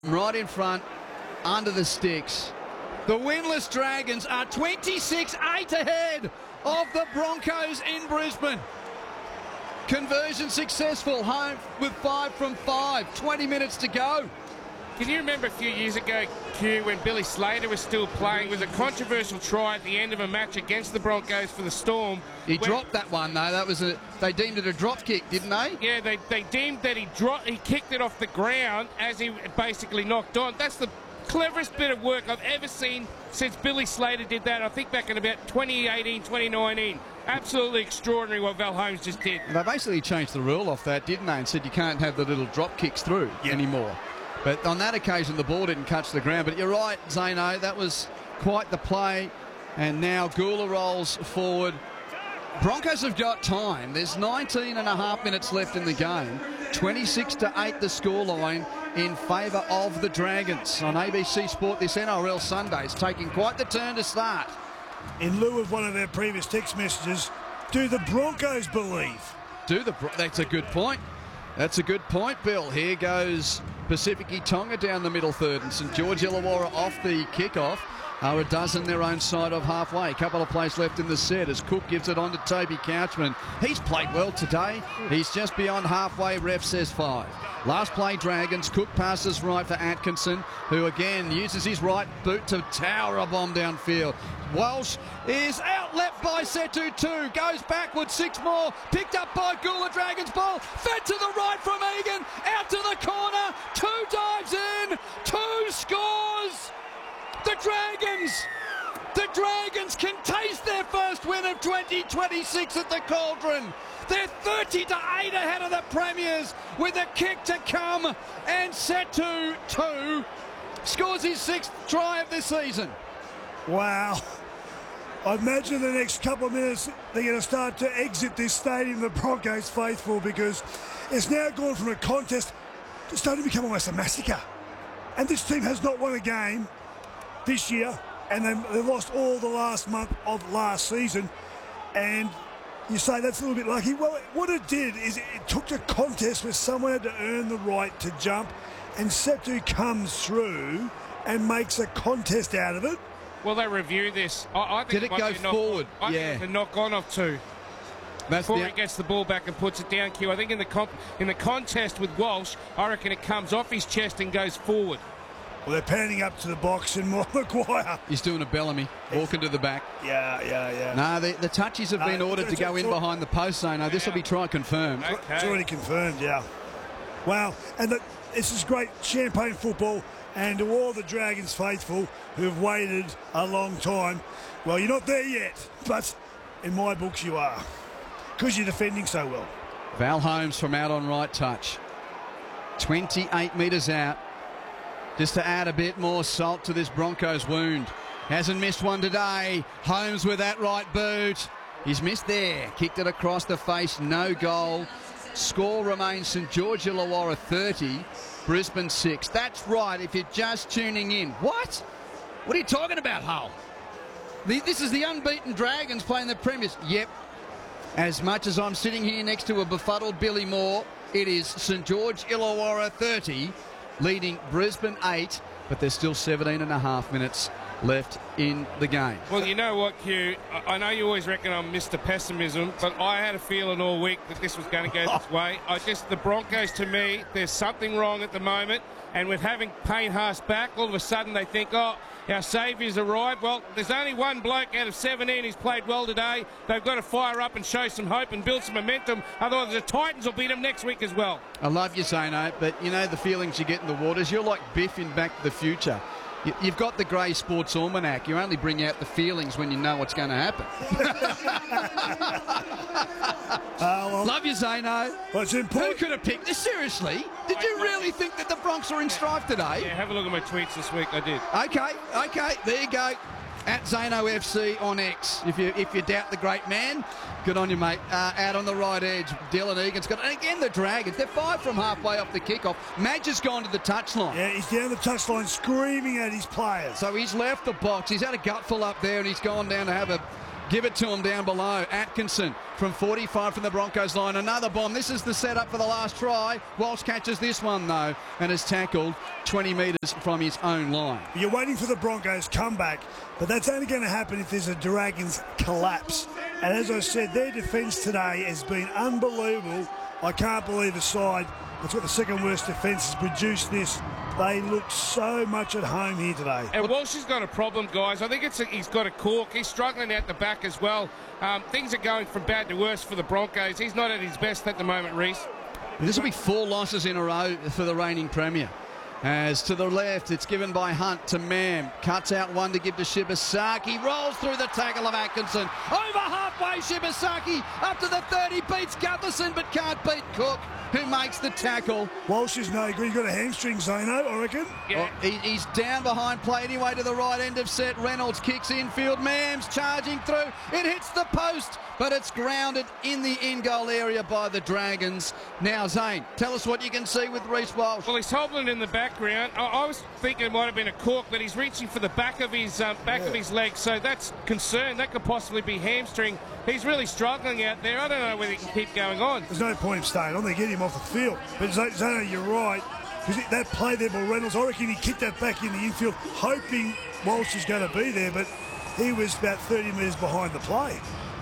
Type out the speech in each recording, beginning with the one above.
Right in front, under the sticks. The winless Dragons are 26-8 ahead of the Broncos in Brisbane. Conversion successful, home with 5 from 5, 20 minutes to go. Can you remember a few years ago, Q, when Billy Slater was still playing, was a controversial try at the end of a match against the Broncos for the Storm? He dropped that one though. That was they deemed it a drop kick, didn't they? Yeah, they deemed that he kicked it off the ground as he basically knocked on. That's the cleverest bit of work I've ever seen since Billy Slater did that. I think back in about 2018, 2019. Absolutely extraordinary what Val Holmes just did. They basically changed the rule off that, didn't they? And said you can't have the little drop kicks through anymore. But on that occasion, the ball didn't touch the ground. But you're right, Zano, that was quite the play. And now Gula rolls forward. Broncos have got time. There's 19 and a half minutes left in the game. 26-8 the scoreline in favour of the Dragons. On ABC Sport this NRL Sunday, it's taking quite the turn to start. In lieu of one of our previous text messages, do the Broncos believe? That's a good point. That's a good point, Bill. Here goes Pacific Tonga down the middle third, and St George Illawarra off the kickoff. Are a dozen their own side of halfway. A couple of plays left in the set as Cook gives it on to Toby Couchman. He's played well today. He's just beyond halfway. Ref says 5. Last play, Dragons. Cook passes right for Atkinson, who again uses his right boot to tower a bomb downfield. Welsh is outleapt by Setu 2. Goes backwards, 6 more. Picked up by Gula. Dragons ball. Fed to the right from Egan. Out to the corner. 2 dives in. 2 scores. The Dragons can taste their first win of 2026 at the Cauldron. They're 30-8 ahead of the Premiers with a kick to come, and Setu 2 scores his 6th try of the season. Wow. I imagine the next couple of minutes they're going to start to exit this stadium, the Broncos faithful, because it's now gone from a contest to starting to become almost a massacre. And this team has not won a game this year, and they lost all the last month of last season. And you say that's a little bit lucky. Well, what it did is it took a contest where someone had to earn the right to jump, and Setu comes through and makes a contest out of it. Well, they review this. I think did it go forward? I think it's a knock-on of 2. Before he gets the ball back and puts it down, Q. I think in the contest with Walsh, I reckon it comes off his chest and goes forward. Well, they're panning up to the box, and Maguire. He's doing a Bellamy, walking to the back. Yeah. No, the touches have been ordered to go in behind the post zone. No, this will be confirmed. Okay. It's already confirmed, yeah. Wow, and this is great champagne football, and to all the Dragons faithful who have waited a long time, well, you're not there yet, but in my books you are, because you're defending so well. Val Holmes from out on right touch. 28 metres out. Just to add a bit more salt to this Broncos wound. Hasn't missed one today. Holmes with that right boot. He's missed there. Kicked it across the face. No goal. Score remains St George Illawarra 30, Brisbane 6. That's right, if you're just tuning in. What? What are you talking about, Hull? This is the unbeaten Dragons playing the Premiers. Yep. As much as I'm sitting here next to a befuddled Billy Moore, it is St George Illawarra 30, leading Brisbane 8, but there's still 17 and a half minutes left in the game. Well, you know what, Q? I know you always reckon I'm Mr. Pessimism, but I had a feeling all week that this was going to go this way. The Broncos, to me, there's something wrong at the moment, and with having Payne Haas back, all of a sudden they think, oh, our saviour's arrived. Well, there's only one bloke out of 17 who's played well today. They've got to fire up and show some hope and build some momentum. Otherwise, the Titans will beat them next week as well. I love you, Zano, but you know the feelings you get in the waters. You're like Biff in Back to the Future. You've got the grey sports almanac. You only bring out the feelings when you know what's going to happen. Love you, Zano. Well, it's important. Who could have picked this? Seriously? Did you really think that the Bronx were in strife today? Yeah, have a look at my tweets this week. I did. Okay. There you go. At Zano FC on X. If you doubt the great man, good on you, mate. Out on the right edge, Dylan Egan's got, and again the Dragons. They're 5 from halfway off the kickoff. Madge has gone to the touchline. Yeah, he's down the touchline screaming at his players. So he's left the box. He's had a gutful up there, and he's gone down to have a Give it to him down below. Atkinson from 45 from the Broncos line. Another bomb. This is the setup for the last try. Walsh catches this one, though, and is tackled 20 metres from his own line. You're waiting for the Broncos comeback, but that's only going to happen if there's a Dragons collapse. And as I said, their defence today has been unbelievable. I can't believe a side that's got the second worst defence has produced this. They look so much at home here today. And Walsh has got a problem, guys. I think he's got a cork. He's struggling out the back as well. Things are going from bad to worse for the Broncos. He's not at his best at the moment, Reece. This will be 4 losses in a row for the reigning premier. As to the left, it's given by Hunt to Mam. Cuts out one to give to Shibasaki. Rolls through the tackle of Atkinson. Over halfway, Shibasaki up to the 30. Beats Gutherson but can't beat Cook, who makes the tackle. Walsh is no good. He's got a hamstring, Zano, I reckon. Yeah. Well, he's down behind play anyway to the right end of set. Reynolds kicks infield. Mams charging through. It hits the post, but it's grounded in the in-goal area by the Dragons. Now, Zane, tell us what you can see with Reece Walsh. Well, he's hobbling in the background. I was thinking it might have been a cork, but he's reaching for the back of his leg, so that's concern. That could possibly be hamstring. He's really struggling out there. I don't know whether he can keep going on. There's no point in staying on. They get him off the field. But Zano, you're right. Because that play there by Reynolds, I reckon he kicked that back in the infield, hoping Walsh is going to be there, but he was about 30 metres behind the play.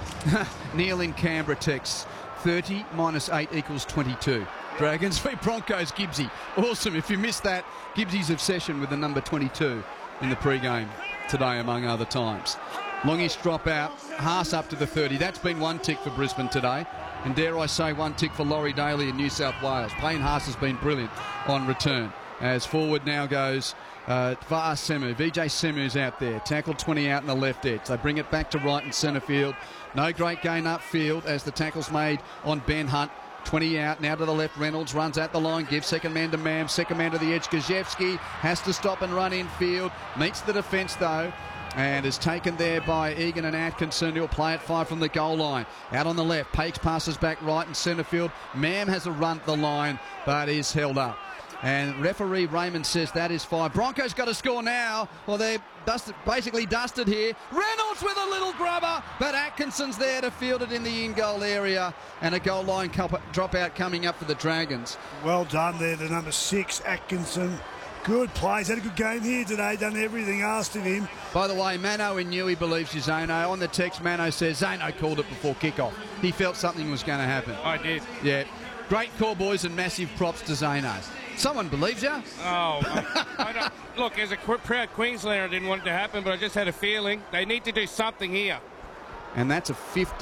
Neil in Canberra texts 30 minus 8 equals 22. Dragons v Broncos, Gibbsy. Awesome. If you missed that, Gibbsy's obsession with the number 22 in the pre-game today, among other times. Longish drop out, Haas up to the 30. That's been one tick for Brisbane today. And dare I say, one tick for Laurie Daly in New South Wales. Payne Haas has been brilliant on return. As forward now goes Va'a Semu. VJ Semu's out there. Tackled 20 out in the left edge. They bring it back to right and centre field. No great gain upfield as the tackle's made on Ben Hunt. 20 out, now to the left. Reynolds runs at the line, gives second man to Mam, second man to the edge. Gajewski has to stop and run infield. Meets the defence though, and is taken there by Egan and Atkinson, who'll play at 5 from the goal line. Out on the left, Pakes passes back right in centre field. Mam has a run at the line, but is held up. And referee Raymond says that is 5. Broncos got to score now. Well, they're basically dusted here. Reynolds with a little grubber, but Atkinson's there to field it in the in-goal area. And a goal line dropout coming up for the Dragons. Well done there, the number 6, Atkinson. Good plays. Had a good game here today. Done everything asked of him. By the way, Mano in Newey believes you, Zano. On the text, Mano says Zano called it before kickoff. He felt something was going to happen. I did. Yeah. Great call, boys, and massive props to Zano. Someone believes you? Oh, I don't. Look, as a proud Queenslander, I didn't want it to happen, but I just had a feeling they need to do something here. And that's a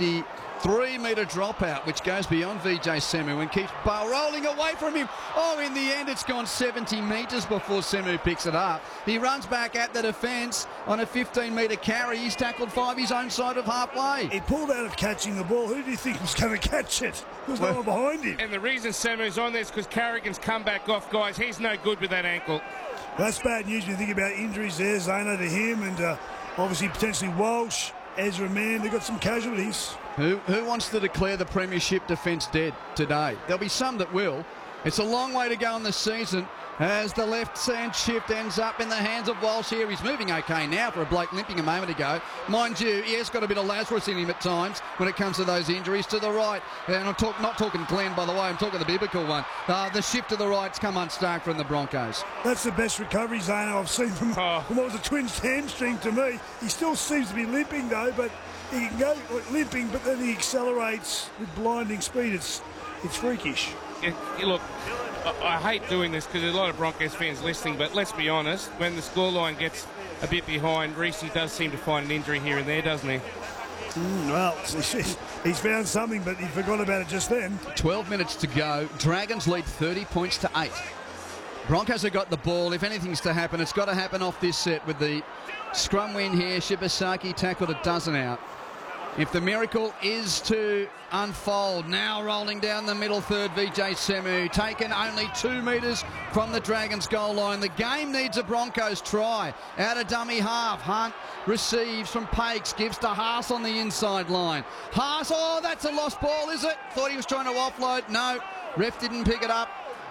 53-metre dropout, which goes beyond VJ Semu and keeps Bale rolling away from him. Oh, in the end, it's gone 70 metres before Semu picks it up. He runs back at the defence on a 15-metre carry. He's tackled 5 his own side of halfway. He pulled out of catching the ball. Who do you think was going to catch it? There's no one behind him. And the reason Samu's on there is because Carrigan's come back off, guys. He's no good with that ankle. That's bad news when you think about injuries there, Zano, to him, and obviously potentially Walsh, Ezra Mann. They've got some casualties. Who wants to declare the premiership defence dead today? There'll be some that will. It's a long way to go in the season as the left-hand shift ends up in the hands of Walsh here. He's moving okay now for a Blake limping a moment ago. Mind you, he has got a bit of Lazarus in him at times when it comes to those injuries to the right. And I'm not talking Glenn, by the way. I'm talking the biblical one. The shift to the right's come unstuck from the Broncos. That's the best recovery, Zano, I've seen from what was a Twins hamstring to me. He still seems to be limping, though, but he can go limping, but then he accelerates with blinding speed. It's freakish. Look, I hate doing this because there's a lot of Broncos fans listening, but let's be honest, when the scoreline gets a bit behind, Reece does seem to find an injury here and there, doesn't he? Well, he's found something, but he forgot about it just then. 12 minutes to go. Dragons lead 30 points to 8. Broncos have got the ball. If anything's to happen, it's got to happen off this set with the scrum win here. Shibasaki tackled a dozen out. If the miracle is to unfold, now rolling down the middle third, VJ Semu, taken only 2 metres from the Dragons goal line. The game needs a Broncos try. Out of dummy half, Hunt receives from Pakes, gives to Haas on the inside line. Haas, oh, that's a lost ball, is it? Thought he was trying to offload. No, ref didn't pick it up.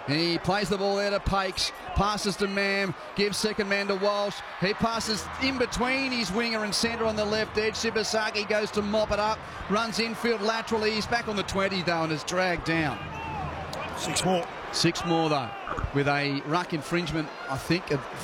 He plays the ball there to Pakes, passes to Mam, gives second man to Walsh. He passes in between his winger and centre on the left edge. Shibasaki goes to mop it up, runs infield laterally. He's back on the 20 though and is dragged down. 6 more. 6 more though, with a ruck infringement, I think, of